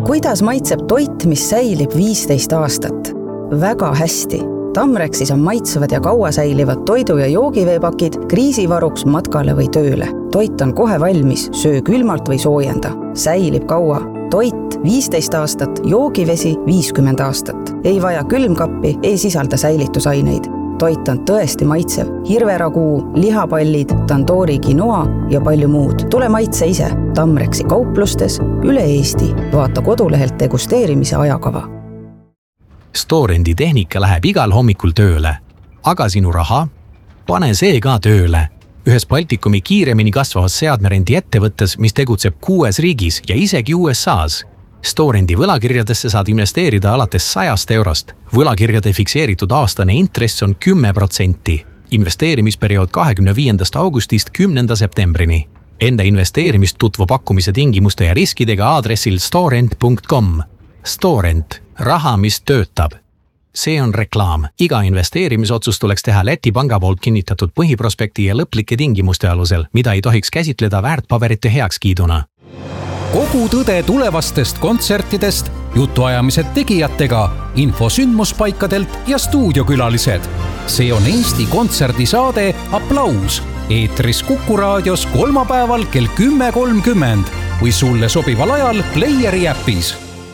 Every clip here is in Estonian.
Kuidas maitseb toit, mis säilib 15 aastat? Väga hästi. Tamrexis on maitsevad ja kaua säilivad toidu- ja joogiveepakid kriisivaruks matkale või tööle. Toit on kohe valmis, söö külmalt või soojenda. Säilib kaua. Toit 15 aastat, joogivesi 50 aastat. Ei vaja külmkappi, ei sisalda säilitusaineid. Toit on tõesti maitsev. Hirveraguu, lihapallid, tandoori quinoa ja palju muud. Tule maitse ise. Tamrexi kauplustes üle Eesti. Vaata kodulehelt degusteerimise ajakava. Storendi tehnika läheb igal hommikul tööle. Aga sinu raha? Pane see ka tööle. Ühes Baltikumi kiiremini kasvavas seadmerendi ettevõttes, mis tegutseb 6 riigis ja isegi USAs. Storendi võlakirjadesse saad investeerida alates 100 eurost. Võlakirjade fikseeritud aastane intress on 10%. Investeerimisperiood 25. augustist 10. septembrini. Enda investeerimist tutvu pakkumise tingimuste ja riskidega aadressil storent.com. Storent. Raha, mis töötab. See on reklaam. Iga investeerimisotsus tuleks teha Läti panga poolt kinnitatud põhiprospekti ja lõplike tingimuste alusel, mida ei tohiks käsitleda väärtpaberite heakskiiduna. Kogu tõde tulevastest kontsertidest, jutuajamised tegijatega, info sündmuspaikadelt ja stuudiokülalised. See on Eesti kontserdisaade Applaus. Eetris Kuku raadios kolmapäeval kell 10.30 või sulle sobival ajal Playeri äpis.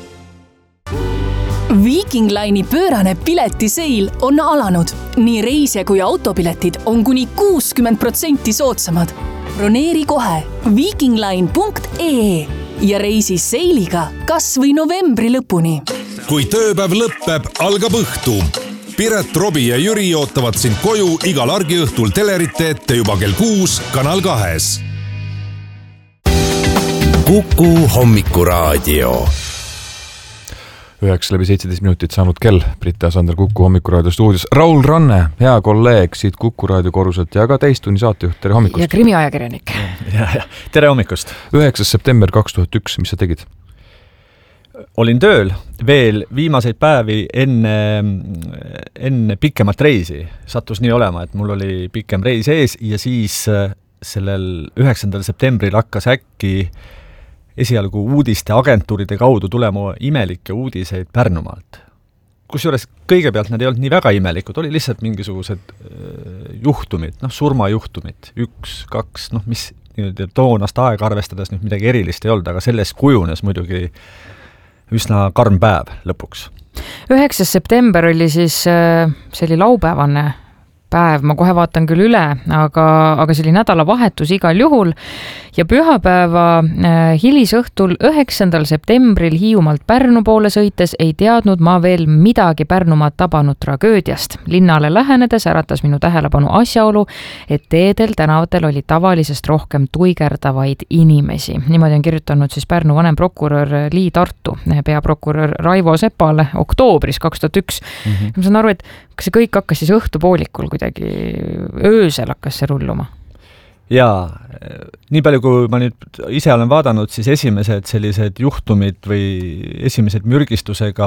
Viking Line'i pöörane piletiseil on alanud. Nii reisija kui autopiletid on kuni 60% soodsamad. Broneeri kohe vikingline.ee ja reisi seiliga kas või novembri lõpuni. Kui tööpäev lõppeb, algab õhtu. Piret, Robi ja Jüri ootavad sind koju igal argiõhtul telerite ette juba kell 6 Kanal 2. Kuku hommikuraadio. 9:17 minutit saanud kell. Britta Sander Kuku hommikuraadio stuudios. Raul Ranne, hea kolleeg siit Kuku raadio korruselt ja ka teistunni saatejuht. Tere hommikust. Ja krimiajakirjanik. Tere hommikust. 9. september 2001, mis sa tegid? Olin tööl veel viimaseid päevi enne pikemat reisi. Sattus nii olema, et mul oli pikem reis ees ja siis sellel 9. septembril hakkas äkki esialgu uudiste agentuuride kaudu tulema imelikke uudiseid Pärnumaalt. Kusjuures kõigepealt need ei olnud nii väga imelikud, oli lihtsalt mingisugused juhtumid, surmajuhtumid, 1, 2, mis toonast aega arvestades nüüd midagi erilist ei olnud, aga sellest kujunes muidugi üsna karm päev lõpuks. 9. september oli siis, see oli laupäevane päev, ma kohe vaatan küll üle, aga see oli nädalavahetus igal juhul ja pühapäeva hilisõhtul 9. septembril Hiiumaalt Pärnu poole sõites ei teadnud ma veel midagi Pärnumaad tabanud tragöödiast. Linnale lähenedes äratas minu tähelepanu asjaolu, et teedel tänavatel oli tavalisest rohkem tuigerdavaid inimesi. Niimoodi on kirjutanud siis Pärnu vanemprokurör Lii Tartu peaprokurör Raivo Sepale oktoobris 2001. Ma saan aru, et kas see kõik hakkas siis õhtupoolikul kuidagi öösel hakkas see rulluma? Jaa, nii palju kui ma nüüd ise olen vaadanud, siis esimesed sellised juhtumid või esimesed mürgistusega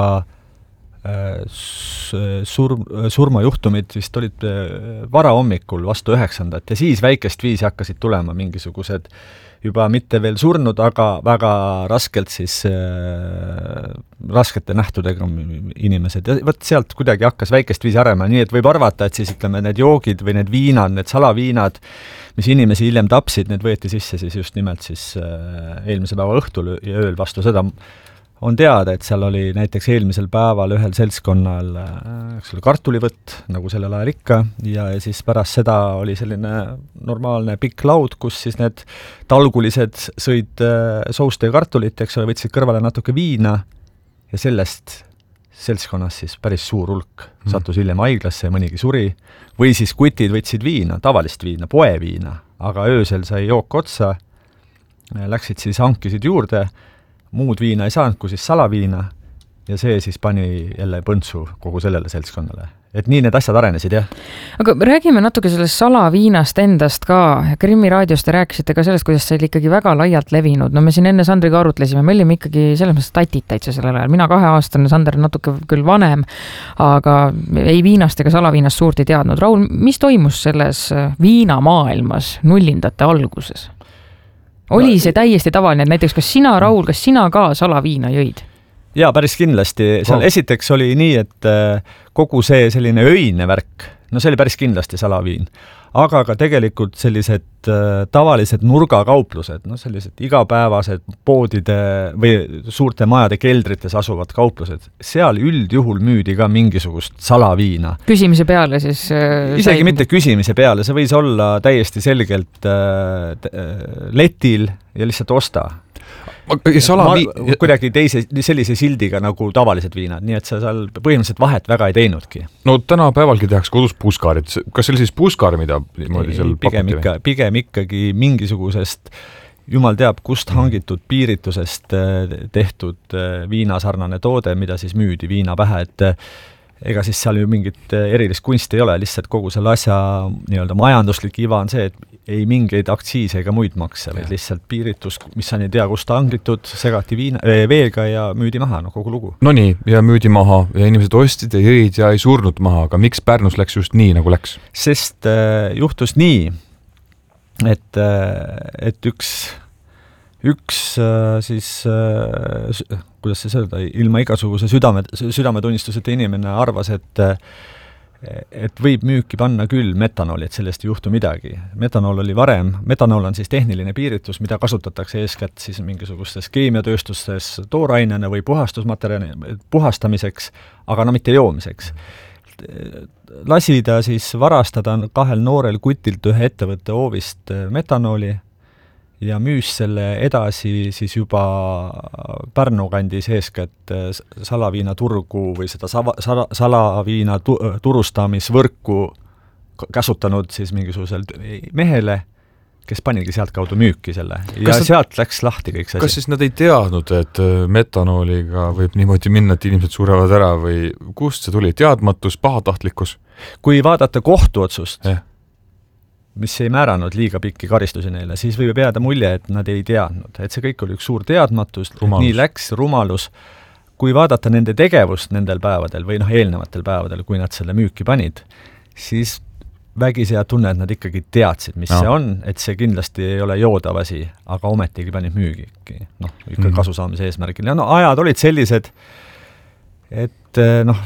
surmajuhtumid vist olid varahommikul vastu 9. ja siis väikest viisi hakkasid tulema mingisugused juba mitte veel surnud, aga väga raskelt siis raskete nähtudega inimesed. Ja võt sealt kuidagi hakkas väikest viisi arema, nii et võib arvata, et siis ütleme need joogid või need viinad, need salaviinad, mis inimesi hiljem tapsid, need võeti sisse siis just nimelt siis eelmise päeva õhtul ja ööl vastu seda. On teada, et seal oli näiteks eelmisel päeval ühel seltskonnal kartulivõtt, nagu sellel ajal ikka, ja siis pärast seda oli selline normaalne pikk laud, kus siis need talgulised sõid souste ja kartulit, eks ole, võtsid kõrvale natuke viina ja sellest seltskonnas siis päris suur hulk sattus hiljem haiglasse ja mõnigi suri. Või siis kutid võtsid viina, tavalist viina, poeviina, aga öösel sai jook otsa, läksid siis hankisid juurde, muud viina ei saanud, kui siis salaviina ja see siis pani jälle põntsu kogu sellele seltskonnale. Et nii need asjad arenesid, jah. Aga räägime natuke sellest salaviinast endast ka. Krimmi raadios te rääkisite ka sellest, kuidas see oli ikkagi väga laialt levinud. No me siin enne Sandriga arutlesime, me olime ikkagi selles mõttes tatid täitsa sellel ajal. Mina 2-aastane, Sander natuke küll vanem, aga ei viinast ega salaviinast suurt ei teadnud. Raul, mis toimus selles viinamaailmas nullindate alguses? Oli see täiesti tavaline, et näiteks kas sina, Raul, kas sina ka salaviina jõid? Jaa, päris kindlasti. Seal esiteks oli nii, et kogu see selline öine värk, no see oli päris kindlasti salaviin. Aga ka tegelikult sellised tavalised nurgakauplused, no sellised igapäevased poodide või suurte majade keldrites asuvad kauplused, seal üldjuhul müüdi ka mingisugust salaviina. Küsimise peale siis? Isegi mitte küsimise peale, see võis olla täiesti selgelt letil ja lihtsalt osta. Kuidagi sellise sildiga nagu tavalised viinad, nii et sa seal põhimõtteliselt vahet väga ei teinudki. No tänapäevalgi tehakse kodus puskaarid. Kas see oli siis puskaar, mida niimoodi seal pakuti? Pigem ikkagi mingisugusest, jumal teab, kust hangitud piiritusest tehtud viinasarnane toode, mida siis müüdi viina pähe, et ega siis seal ju mingit erilist kunsti ei ole, lihtsalt kogu selle asja nii-öelda majanduslik iva on see, et ei mingeid aktsiise ega muid makse, vaid lihtsalt piiritus, mis on ei tea, kust hangitud, segati veega ja müüdi maha, no kogu lugu. No nii, ja müüdi maha ja inimesed ostid ja jõid ja ei surnud maha, aga miks Pärnus läks just nii, nagu läks? Sest juhtus nii, et üks siis, kuidas see öelda, ilma igasuguse südametunnistuseta inimene arvas, et võib müüki panna küll metanooli, et sellest ei juhtu midagi. Metanool oli varem, metanool on siis tehniline piiritus, mida kasutatakse eeskätt siis mingisugustes keemiatööstustes toorainena või puhastamiseks, aga no mitte joomiseks. Lasi ta siis varastada 2 noorel kutilt ühe ettevõtte hoovist metanooli ja müüs selle edasi siis juba Pärnu kandis eeskätt salaviina turgu või seda salaviina turustamisvõrku käsutanud siis mingisugusel mehele, kes panigi sealt kaudu müüki selle. Ja sealt läks lahti kõik see asi. Kas siis nad ei teadnud, et metanooliga võib niimoodi minna, et inimesed surevad ära või kust see tuli? Teadmatus, pahatahtlikkus? Kui vaadata kohtuotsust, mis ei määranud liiga pikki karistusi neile, siis võib jääda mulje, et nad ei teadnud. Et see kõik oli üks suur teadmatus, nii läks rumalus. Kui vaadata nende tegevust nendel päevadel või eelnevatel päevadel, kui nad selle müüki panid, siis vägisi tunne, et nad ikkagi teadsid, mis see on, et see kindlasti ei ole joodav asi, aga ometigi panid müügi. Ikka kasu saamise eesmärgil. Ja ajad olid sellised, et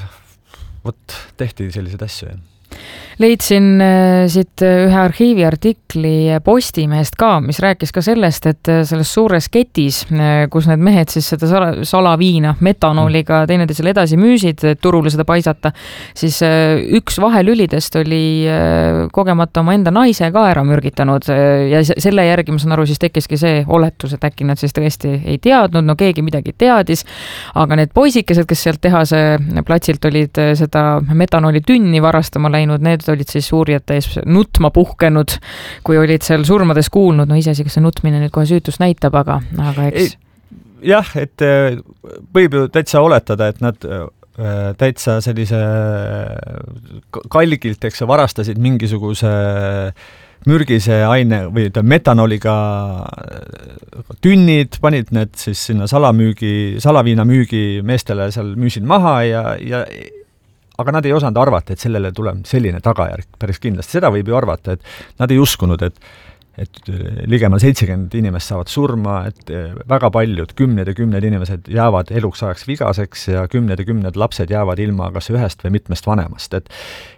tehti sellised asju. Leidsin siit ühe arhiiviartikli Postimehest ka, mis rääkis ka sellest, et selles suures ketis, kus need mehed siis seda salaviina metanooliga teineteisele edasi müüsid, turule seda paisata, siis üks vahelülidest oli kogemata oma enda naise ka ära mürgitanud ja selle järgi, ma saan aru, siis tekkiski see oletus, et äkki nad siis tõesti ei teadnud, no keegi midagi teadis, aga need poisikesed, kes sealt tehase platsilt olid seda metanooli tünni varastama läinud, need olid siis uurijate ees nutma puhkenud, kui olid seal surmades kuulnud, no iseasi, kas see nutmine nüüd kohe süütust näitab, aga eks... Jah, et võib ju täitsa oletada, et nad täitsa sellise kalgilt, eks varastasid mingisuguse mürgise aine või metanooliga tünnid, panid need siis sinna salaviina müügi meestele seal müüsid maha ja aga nad ei osanud arvata, et sellele tuleb selline tagajärg päris kindlasti. Seda võib ju arvata, et nad ei uskunud, et ligemal 70 inimest saavad surma, et väga paljud, 10 ja 10 inimesed jäävad eluks ajaks vigaseks ja 10 ja 10 lapsed jäävad ilma kas ühest või mitmest vanemast. Et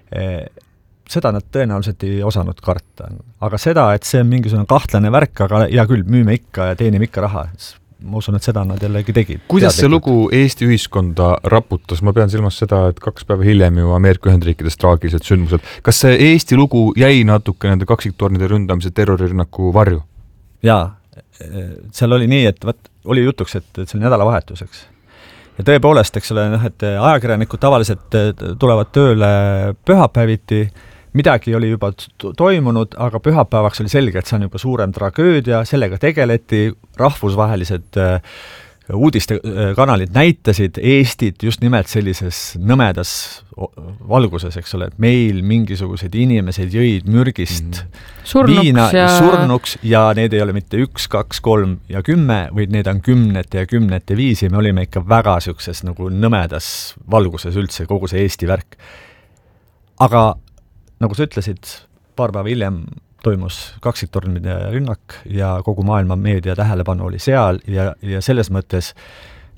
seda nad tõenäoliselt ei osanud karta. Aga seda, et see on mingisugune kahtlane värk, aga hea küll, müüme ikka ja teenime ikka raha. Ma usun, et seda nad jällegi tegid. Kuidas see lugu Eesti ühiskonda raputas? Ma pean silmas seda, et 2 päeva hiljem ju Ameerika Ühendriikides traagilised sündmused. Kas see Eesti lugu jäi natuke nende kaksiktornide ründamise terrorirünnaku varju? Jaa, seal oli nii, et oli jutuks, et see oli nädalavahetuseks. Ja tõepoolest, eks ole, et ajakirjanikud tavaliselt tulevad tööle pühapäeviti, midagi oli juba toimunud, aga pühapäevaks oli selge, et see on juba suurem tragöödia, sellega tegeleti, rahvusvahelised uudistekanalid näitasid Eestit just nimelt sellises nõmedas valguses, eks ole, et meil mingisugused inimesed jõid mürgist viina surnuks ja need ei ole mitte 1, 2, 3 ja 10, vaid need on 10 ja 10 viisi, me olime ikka väga siukses nagu nõmedas valguses üldse kogu see Eesti värk. Aga nagu sa ütlesid, paar päeva hiljem toimus kaksiktornide rünnak ja kogu maailma meedia tähelepanu oli seal ja selles mõttes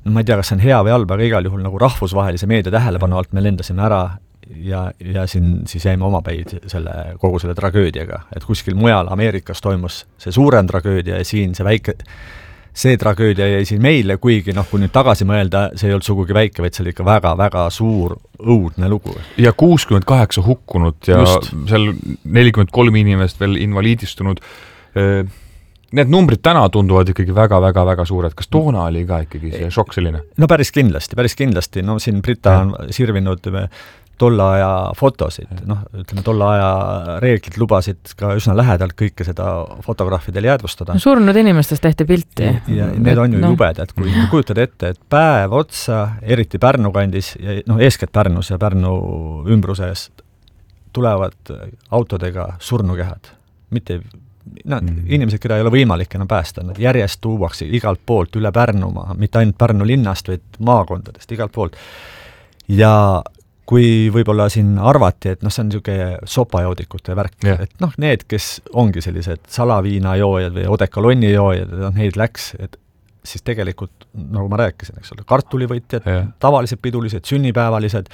ma ei tea, kas see on hea või halb, aga igal juhul nagu rahvusvahelise meedia tähelepanu alt me lendasime ära ja siin siis jäime omapäid kogu selle tragöödiaga, et kuskil mujal Ameerikas toimus see suurem tragöödia ja siin see tragöödia jäi siin meile, kuigi kui nüüd tagasi mõelda, see ei olnud sugugi väike, vaid see oli ikka väga-väga suur õudne lugu. Ja 68 hukkunud ja seal 43 inimest veel invaliidistunud. Need numbrid täna tunduvad ikkagi väga-väga-väga suured. Kas toona oli ka ikkagi see šokk selline? No päris kindlasti. No siin Brita on sirvinud tolle aja fotosid. Ütleme, tolle aja reeglid lubasid ka üsna lähedalt kõike seda fotograafidel jäädvustada. Surnud inimestest tehti pilti. Ja need on ju jubedad, kui kujutad ette, et päev otsa, eriti Pärnu kandis, ja eeskätt Pärnus ja Pärnu ümbruses tulevad autodega surnukehad. Mitte inimesed, keda ei ole võimalik enam päästa, nad järjest tuuakse igalt poolt üle Pärnumaa, mitte ainult Pärnu linnast, vaid maakondadest, igalt poolt. Ja kui võib-olla siin arvati, et see on niisugune sopajoodikute värk, et need, kes ongi sellised salaviinajoojad või odekolonni joojad, neid läks, et siis tegelikult, nagu ma rääkisin, eks ole, kartulivõtjad, tavalised pidulised, sünnipäevalised,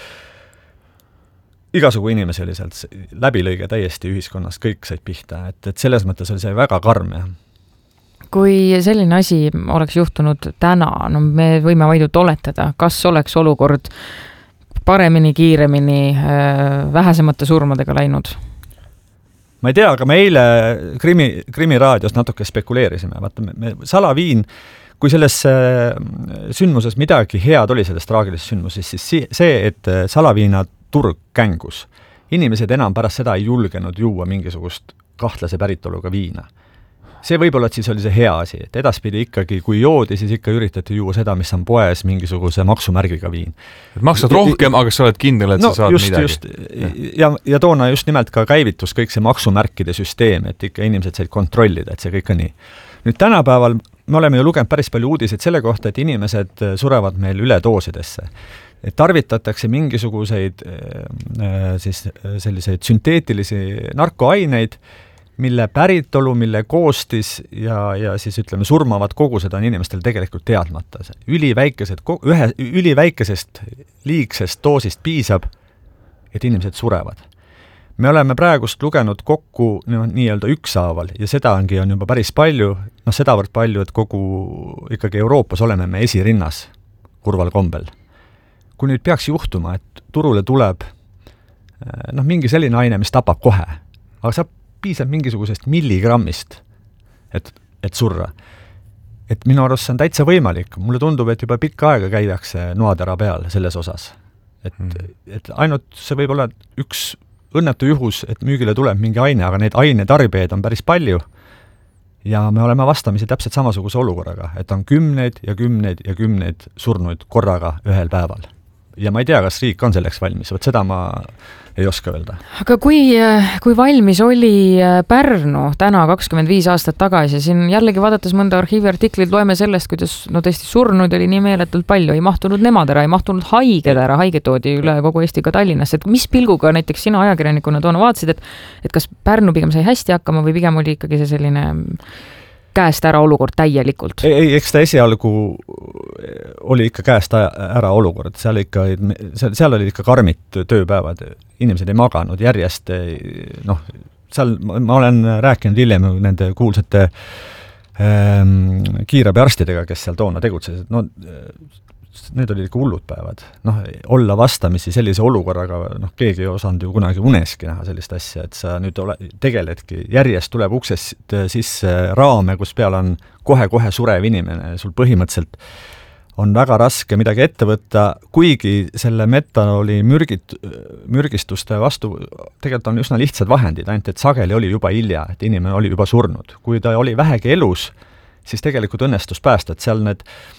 igasugu inimesi oli sealt läbilõige täiesti ühiskonnas, kõik said pihta, et selles mõttes oli see väga karm. Kui selline asi oleks juhtunud täna, me võime vaid oletada, kas oleks olukord paremini, kiiremini, vähesemate surmadega läinud? Ma ei tea, aga me eile Krimiraadios natuke spekuleerisime. Vaata, salaviin, kui selles sündmuses midagi head oli selles traagilises sündmuses, siis see, et salaviina turg kängus. Inimesed enam pärast seda ei julgenud juua mingisugust kahtlase päritoluga viina. See võib-olla, et siis oli see hea asi, et edaspidi ikkagi, kui joodi, siis ikka üritati juua seda, mis on poes mingisuguse maksumärgiga viin. Et maksad rohkem, aga sa oled kindel, et sa saad midagi. Ja toona just nimelt ka käivitus kõik see maksumärkide süsteem, et ikka inimesed said kontrollida, et see kõik on nii. Nüüd tänapäeval me oleme ju lugenud päris palju uudiseid selle kohta, et inimesed surevad meil üledoosidesse. Et tarvitatakse mingisuguseid siis selliseid sünteetilisi narkoaineid, mille päritolu, mille koostis ja siis ütleme surmavad kogused on inimestel tegelikult teadmata. Üliväikesest liigsest doosist piisab, et inimesed surevad. Me oleme praegust lugenud kokku nii-öelda ükshaaval ja seda on juba päris palju, sedavõrd palju, et kogu ikkagi Euroopas oleme me esirinnas kurval kombel. Kui nüüd peaks juhtuma, et turule tuleb mingi selline aine, mis tapab kohe, aga saab piisab mingisugusest milligrammist, et surra. Et minu arust see on täitsa võimalik. Mulle tundub, et juba pikka aega käidakse noadera peal selles osas. Et ainult see võib olla üks õnnetu juhus, et müügile tuleb mingi aine, aga need ainetarbijaid on päris palju ja me oleme vastamisi täpselt samasuguse olukorraga, et on kümneid ja kümneid ja kümneid surnuid korraga ühel päeval. Ja ma ei tea, kas riik on selleks valmis, võt seda ma ei oska öelda. Aga kui valmis oli Pärnu täna 25 aastat tagasi, siin jällegi vaadates mõnda arhiiviartiklit loeme sellest, kuidas tõesti surnuid oli nii meeletult palju, ei mahtunud nemad ära, ei mahtunud haiged ära, haiged toodi üle kogu Eesti ka Tallinnas, et mis pilguga näiteks sina ajakirjanikuna toona vaatasid, et kas Pärnu pigem sai hästi hakkama või pigem oli ikkagi see selline käest ära olukord täielikult? Ei, eks ta esialgu oli ikka käest ära olukord, seal oli ikka karmid tööpäevad, inimesed ei maganud järjest, seal ma olen rääkinud hiljem nende kuulsate kiirabiarstidega, kes seal toona tegutsesid, need olid ikka hullud päevad. Olla vastamisi sellise olukorraga, keegi ei osanud ju kunagi uneski näha sellist asja, et sa nüüd tegeledki, järjest tuleb uksest sisse raame, kus peal on kohe-kohe surev inimene, sul põhimõtteliselt on väga raske midagi ette võtta, kuigi selle metanooli mürgistuste vastu tegelikult on üsna lihtsad vahendid, ainult et sageli oli juba hilja, et inimene oli juba surnud. Kui ta oli vähegi elus, siis tegelikult õnnestus päästa, et seal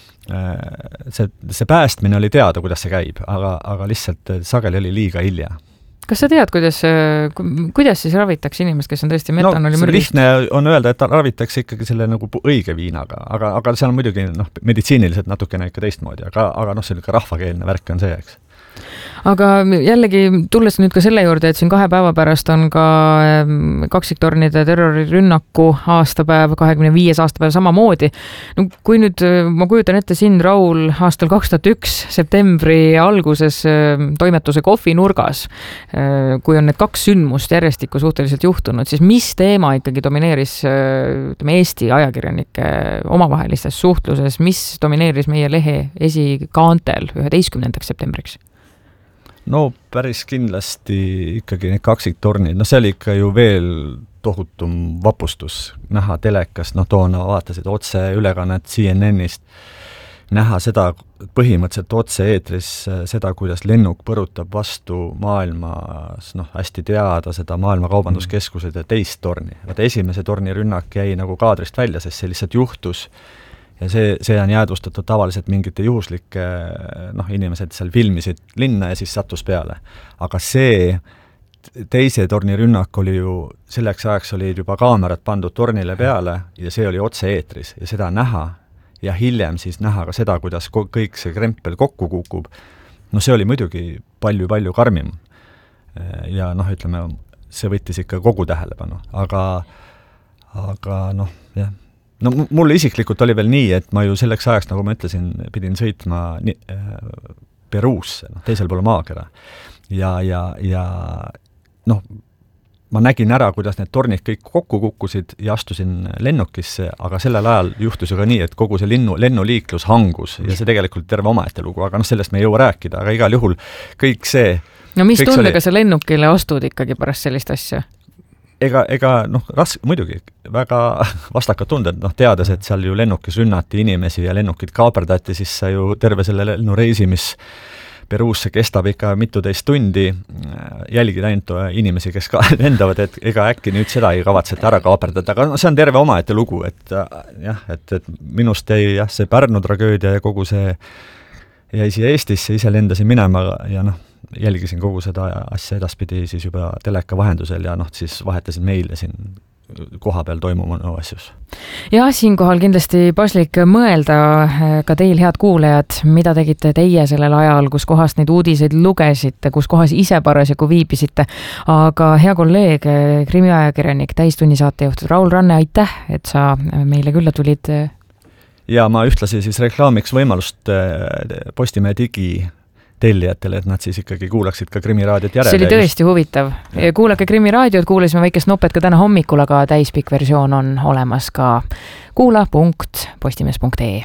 see päästmine oli teada, kuidas see käib, aga lihtsalt sageli oli liiga hilja. Kas sa tead, kuidas siis ravitakse inimest, kes on tõesti metanoli mürgist? Lihtne on öelda, et ravitakse ikkagi selle nagu õige viinaga, aga seal on muidugi meditsiiniliselt natukene ikka teistmoodi, aga see on ikka rahvakeelne värk on see, eks. Aga jällegi, tulles nüüd ka selle juurde, et siin 2 päeva pärast on ka kaksiktornide terrorirünnaku aastapäev, 25. aastapäev samamoodi. No, kui nüüd, ma kujutan ette sind, Raul, aastal 2001 septembri alguses toimetuse kohvinurgas, kui on need 2 sündmust järjestikku suhteliselt juhtunud, siis mis teema ikkagi domineeris Eesti ajakirjanike omavahelistes suhtluses, mis domineeris meie lehe esikaantel 11. septembriks? No päris kindlasti ikkagi need kaksiktornid, no see oli ikka ju veel tohutum vapustus näha telekast, toona vaatasid otse ülekannet CNN-ist, näha seda põhimõtteliselt otse eetris, seda, kuidas lennuk põrutab vastu maailmas, hästi teada seda maailma kaubanduskeskused ja teist torni. Vaata esimese torni rünnak jäi nagu kaadrist välja, sest see lihtsalt juhtus. Ja see on jäädvustatud tavaliselt mingite juhuslike, inimesed seal filmisid linna ja siis sattus peale. Aga see teise torni rünnak oli ju, selleks ajaks oli juba kaamerad pandud tornile peale ja see oli otse eetris ja seda näha ja hiljem siis näha ka seda, kuidas kõik see krempel kokku kukub. No see oli muidugi palju karmim. Ja ütleme, see võttis ikka kogu tähelepanu, aga jah. No mulle isiklikult oli veel nii, et ma ju selleks ajaks, nagu ma ütlesin, pidin sõitma Peruusse, teisel pool maakera. Ja ma nägin ära, kuidas need tornid kõik kokku kukkusid ja astusin lennukisse, aga sellel ajal juhtus ju ka nii, et kogu see lennuliiklus hangus ja see tegelikult terve omaette lugu, aga sellest me ei jõua rääkida, aga igal juhul kõik see... No mis tundega sa lennukile astud ikkagi pärast sellist asja? Ega muidugi väga vastakad tunded, teades, et seal ju lennukis rünnati inimesi ja lennukid kaaperdati, siis sa ju terve selle lennureisi, mis Peruusse kestab ikka mituteist tundi, jälgid ainult inimesi, kes ka lendavad, et ega äkki nüüd seda ei kavatseta ära kaaperdada, aga see on terve omaette lugu, et minust jäi see Pärnu tragöödia ja kogu see jäi siia Eestisse, ise lendasin minema ja jälgisin kogu seda asja edaspidi siis juba teleka vahendusel ja siis vahetasin meile siin koha peal toimunud asjus. Ja siinkohal kindlasti paslik mõelda ka teil, head kuulajad, mida tegite teie sellel ajal, kus kohas neid uudiseid lugesite, kus kohas ise parasjagu viibisite. Aga hea kolleeg, krimiajakirjanik, täistunni saatejuht Raul Ranne, aitäh, et sa meile külla tulid. Ja ma ühtlasi siis reklaamiks võimalust Postimehe digitellijatele, et nad siis ikkagi kuulaksid ka Krimiraadiot järele. See oli tõesti huvitav. Kuulake Krimiraadiot, kuulasime väikest nopet ka täna hommikul, aga täispikk versioon on olemas ka kuula.postimees.ee.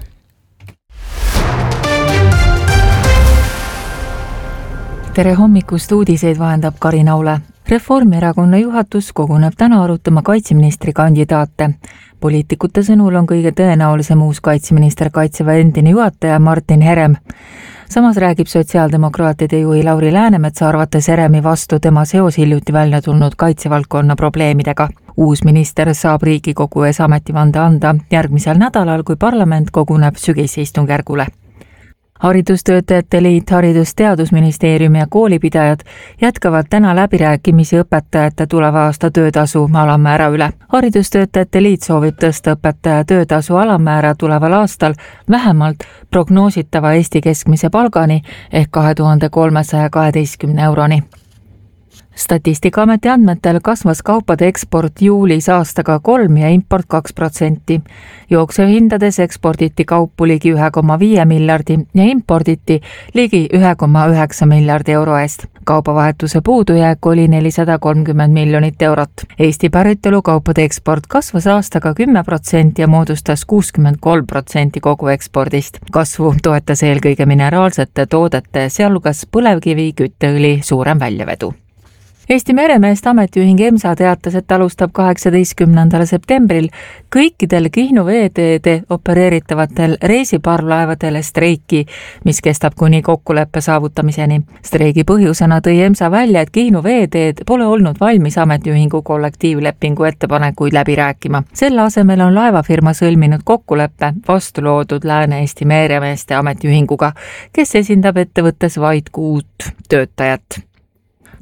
Tere hommikust, uudiseid vahendab Karin Aule. Reformierakonna juhatus koguneb täna arutama kaitseministri kandidaate. Poliitikute sõnul on kõige tõenäolisem uus kaitseminister Kaitseväe endine juhataja Martin Herem. Samas räägib sotsiaaldemokraatide juhi Lauri Läänemetsa arvates Heremi vastu tema seos hiljuti välja tulnud kaitsevaldkonna probleemidega. Uus minister saab Riigikogu ees ametivande anda järgmisel nädalal, kui parlament koguneb sügisistungjärgule. Haridustöötajate liit, Haridus-Teadusministeerium ja koolipidajad jätkavad täna läbirääkimisi õpetajate tuleva aasta töötasu alammäära üle. Haridustöötajate liit soovib tõsta õpetaja töötasu alammäära tuleval aastal vähemalt prognoositava Eesti keskmise palgani ehk 2312 euroni. Statistikaameti andmetel kasvas kaupade eksport juulis aastaga 3% ja import 2%. Jooksevhindades eksporditi kaupu ligi 1,5 miljardi ja imporditi ligi 1,9 miljardi euro eest. Kaubavahetuse puudujääk oli 430 miljonit eurot. Eesti päritolu kaupade eksport kasvas aastaga 10% ja moodustas 63% kogu ekspordist. Kasvu toetas eelkõige mineraalsete toodete, sealhulgas põlevkivi, kütteõli suurem väljavedu. Eesti meremeeste ametiühing EMSA teatas, et alustab 18. septembril kõikidel Kihnu veeteede opereeritavatel reisiparvlaevadele streiki, mis kestab kuni kokkuleppe saavutamiseni. Streigi põhjusena tõi EMSA välja, et Kihnu veeteed pole olnud valmis ametiühingu kollektiivlepingu ettepanekuid läbi rääkima. Selle asemel on laevafirma sõlminud kokkuleppe vastuloodud Lääne-Eesti meremeeste ametiühinguga, kes esindab ettevõttes vaid 6 töötajat.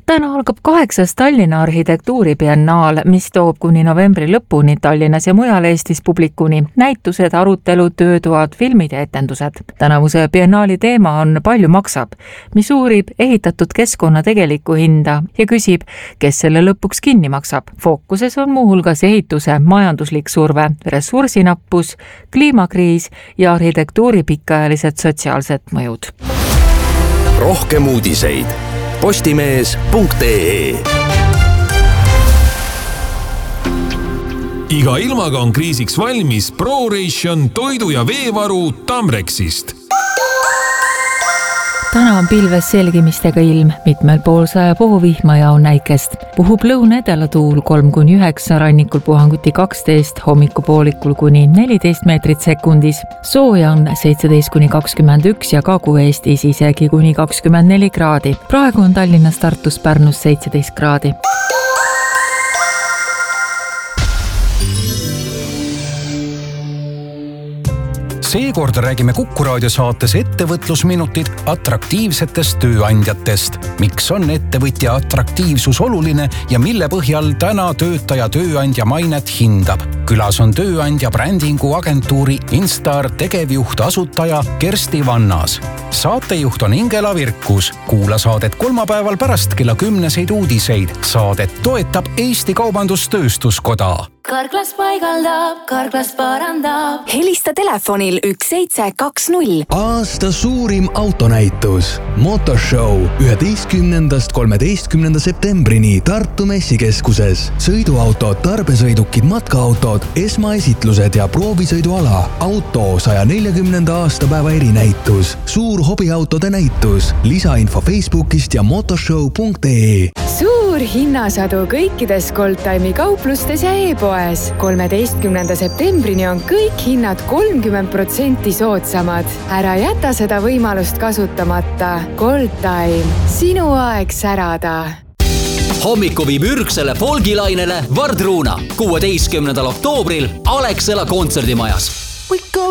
täna algab 8. Tallinna arhitektuuribiennaal, mis toob kuni novembri lõpuni Tallinnas ja mujal Eestis publikuni näitused, arutelud, töötoad, filmid ja etendused. Tänavuse biennaali teema on Palju maksab, mis uurib ehitatud keskkonna tegelikku hinda ja küsib, kes selle lõpuks kinni maksab. Fookuses on muuhulgas ehituse majanduslik surve, ressursinappus, kliimakriis ja arhitektuuri pikaajalised sotsiaalsed mõjud. Rohkem uudiseid postimees.ee. Iga ilmaga on kriisiks valmis ProRation toidu- ja veevaru Tamrexist. Täna on pilves selgimistega ilm, mitmel pool sajab vihma ja on äikest. Puhub lõuna-edela tuul 3-9, rannikul puhanguti 12, hommikupoolikul kuni 14 meetrit sekundis. Sooja on 17-21 ja Kagu-Eestis isegi kuni 24 kraadi. Praegu on Tallinnas, Tartus, Pärnus 17 kraadi. Seekord räägime Kuku Raadio saates ettevõtlusminutid atraktiivsetest tööandjatest. Miks on ettevõtja atraktiivsus oluline ja mille põhjal täna töötaja tööandja mainet hindab? Külas on tööandja brändingu agentuuri Instar tegevjuht asutaja Kersti Vannas. Saatejuht on Ingela Virkus. Kuula saadet kolmapäeval pärast kella 10 uudiseid. Saadet toetab Eesti Kaubandus-Tööstuskoda. Karklas paigaldab, Karklas parandab. Helista telefonil 1720. Aasta suurim autonäitus. Motorshow 11.–13. septembrini Tartu messikeskuses. Sõiduautod, tarbesõidukid, matkaautod, esmaesitlused ja proovisõiduala. Auto 140. aastapäeva erinäitus. Suur hobiautode näitus. Lisainfo Facebookist ja motorshow.ee. Suur hinnasadu kõikides Goldtime'i kauplustes ja e-poes. 13. septembrini on kõik hinnad 30% soodsamad. Ära jäta seda võimalust kasutamata. Goldtime. Sinu aeg särada. Hommiku viib ürgsele folgilainele Vardruuna 16. oktoobril Alexela kontserdimajas.